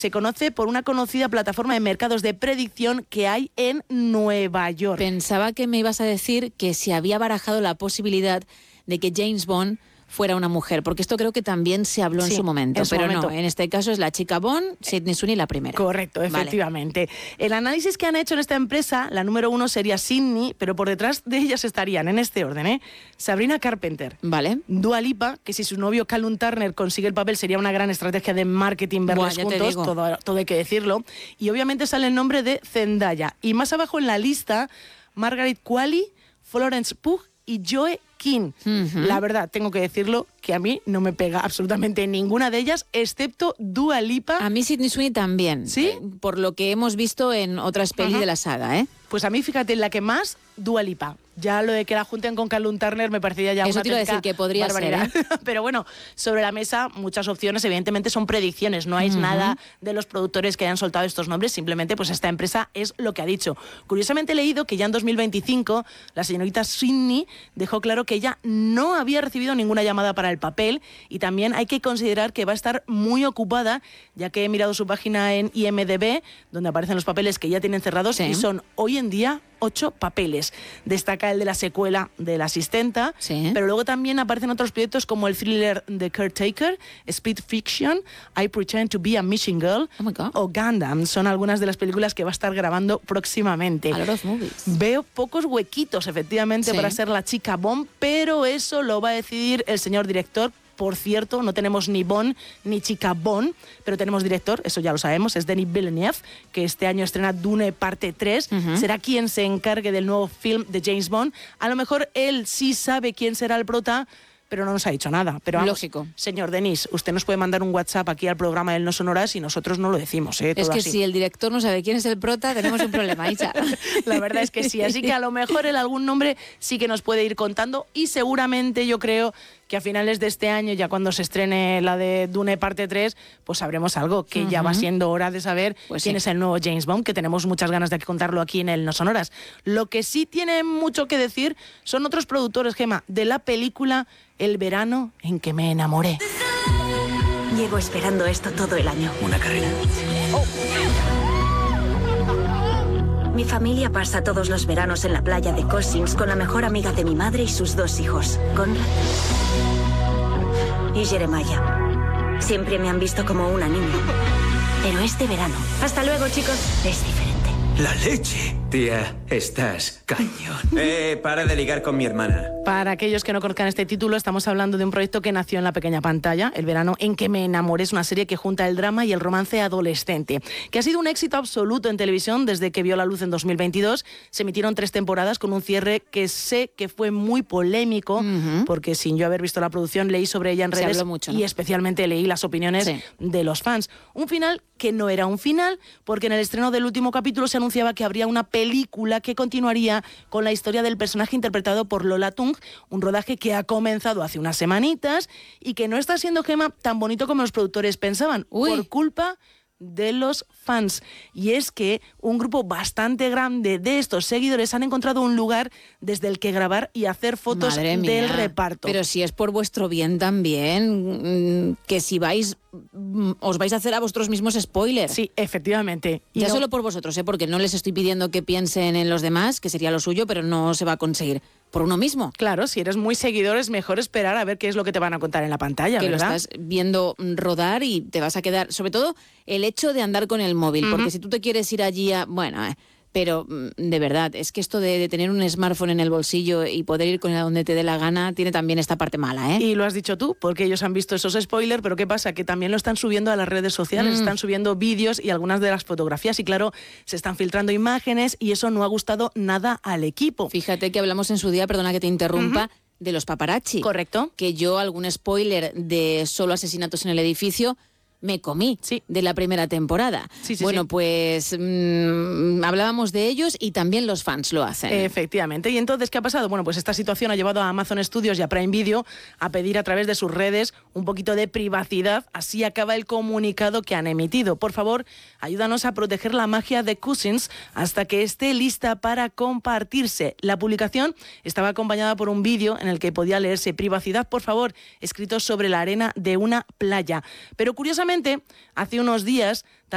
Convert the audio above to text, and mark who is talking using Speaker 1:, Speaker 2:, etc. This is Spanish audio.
Speaker 1: Se conoce por una conocida plataforma de mercados de predicción que hay en Nueva York.
Speaker 2: Pensaba que me ibas a decir que se había barajado la posibilidad de que James Bond fuera una mujer, porque esto creo que también se habló en su momento, pero no, en este caso es la chica Bond, Sydney Sweeney la primera.
Speaker 1: Correcto, efectivamente. Vale. El análisis que han hecho en esta empresa, la número 1 sería Sydney, pero por detrás de ellas estarían, en este orden, Sabrina Carpenter,
Speaker 2: vale,
Speaker 1: Dua Lipa, que si su novio Callum Turner consigue el papel sería una gran estrategia de marketing verlos juntos, todo hay que decirlo, y obviamente sale el nombre de Zendaya. Y más abajo en la lista, Margaret Qualley, Florence Pugh y Joe King. La verdad, tengo que decirlo, que a mí no me pega absolutamente ninguna de ellas, excepto Dua Lipa.
Speaker 2: A mí Sydney Sweeney también,
Speaker 1: ¿sí?
Speaker 2: Por lo que hemos visto en otras pelis de la saga, ¿eh?
Speaker 1: Pues a mí, fíjate, la que más, Dua Lipa. Ya lo de que la junten con Callum Turner me parecería ya
Speaker 2: eso te iba a decir que podría
Speaker 1: barbaridad.
Speaker 2: ser, ¿eh?
Speaker 1: Pero bueno, sobre la mesa muchas opciones, evidentemente son predicciones, no hay nada de los productores que hayan soltado estos nombres, simplemente pues esta empresa es lo que ha dicho. Curiosamente he leído que ya en 2025 la señorita Sydney dejó claro que ella no había recibido ninguna llamada para el papel, y también hay que considerar que va a estar muy ocupada, ya que he mirado su página en IMDb, donde aparecen los papeles que ya tienen cerrados, y son hoy en día 8 papeles. Destaca el de la secuela de La Asistenta, pero luego también aparecen otros proyectos como el thriller The Caretaker, Speed Fiction, I Pretend to be a Missing Girl o Gundam. Son algunas de las películas que va a estar grabando próximamente.
Speaker 2: A lot of movies.
Speaker 1: Veo pocos huequitos, efectivamente, para ser la chica Bond, pero eso lo va a decidir el señor director. Por cierto, no tenemos ni Bond ni chica Bond, pero tenemos director, eso ya lo sabemos, es Denis Villeneuve, que este año estrena Dune parte 3. Será quien se encargue del nuevo film de James Bond. A lo mejor él sí sabe quién será el prota, pero no nos ha dicho nada. Pero vamos,
Speaker 2: lógico.
Speaker 1: Señor Denis, usted nos puede mandar un WhatsApp aquí al programa del No Sonoras y nosotros no lo decimos.
Speaker 2: Es que
Speaker 1: así.
Speaker 2: Si el director no sabe quién es el prota, tenemos un problema, Isa.
Speaker 1: La verdad es que sí, así que a lo mejor él algún nombre sí que nos puede ir contando, y seguramente yo creo que a finales de este año, ya cuando se estrene la de Dune parte 3, pues sabremos algo, que ya va siendo hora de saber quién es el nuevo James Bond, que tenemos muchas ganas de contarlo aquí en el No Sonoras. Lo que sí tiene mucho que decir son otros productores, Gemma, de la película El verano en que me enamoré.
Speaker 3: Llevo esperando esto todo el año.
Speaker 4: Una carrera.
Speaker 3: Mi familia pasa todos los veranos en la playa de Cossins con la mejor amiga de mi madre y sus 2 hijos, Conrad y Jeremiah. Siempre me han visto como una niña. Pero este verano, hasta luego, chicos, es diferente.
Speaker 4: ¡La leche! Tía, estás cañón. Para de ligar con mi hermana.
Speaker 1: Para aquellos que no conozcan este título, estamos hablando de un proyecto que nació en la pequeña pantalla, El verano en que me enamoré. Es una serie que junta el drama y el romance adolescente, que ha sido un éxito absoluto en televisión desde que vio la luz en 2022. Se emitieron 3 temporadas con un cierre que sé que fue muy polémico, porque sin yo haber visto la producción leí sobre ella en redes.
Speaker 2: Se habló mucho, ¿no?
Speaker 1: Y especialmente leí las opiniones de los fans. Un final que no era un final, porque en el estreno del último capítulo se anunciaba que habría una película que continuaría con la historia del personaje interpretado por Lola Tung, un rodaje que ha comenzado hace unas semanitas y que no está siendo, Gemma, tan bonito como los productores pensaban, por culpa de los fans. Y es que un grupo bastante grande de estos seguidores han encontrado un lugar desde el que grabar y hacer fotos del reparto.
Speaker 2: Pero si es por vuestro bien también, que si vais, os vais a hacer a vosotros mismos spoilers.
Speaker 1: Sí, efectivamente.
Speaker 2: Y ya no solo por vosotros, porque no les estoy pidiendo que piensen en los demás, que sería lo suyo, pero no se va a conseguir. Por uno mismo.
Speaker 1: Claro, si eres muy seguidor es mejor esperar a ver qué es lo que te van a contar en la pantalla,
Speaker 2: que
Speaker 1: ¿verdad?
Speaker 2: Lo estás viendo rodar y te vas a quedar... Sobre todo el hecho de andar con el móvil, porque si tú te quieres ir allí a... Bueno, pero de verdad, es que esto de tener un smartphone en el bolsillo y poder ir con él a donde te dé la gana tiene también esta parte mala, ¿eh?
Speaker 1: Y lo has dicho tú, porque ellos han visto esos spoilers, pero ¿qué pasa? Que también lo están subiendo a las redes sociales, están subiendo vídeos y algunas de las fotografías, y claro, se están filtrando imágenes y eso no ha gustado nada al equipo.
Speaker 2: Fíjate que hablamos en su día, perdona que te interrumpa, de los paparazzi.
Speaker 1: Correcto.
Speaker 2: Que yo algún spoiler de solo asesinatos en el edificio me comí de la primera temporada. Bueno, pues hablábamos de ellos y también los fans lo hacen.
Speaker 1: Efectivamente. ¿Y entonces qué ha pasado? Bueno, pues esta situación ha llevado a Amazon Studios y a Prime Video a pedir a través de sus redes un poquito de privacidad. Así acaba el comunicado que han emitido. Por favor, ayúdanos a proteger la magia de Cousins hasta que esté lista para compartirse. La publicación estaba acompañada por un vídeo en el que podía leerse privacidad, por favor, escrito sobre la arena de una playa. Pero curiosamente, hace unos días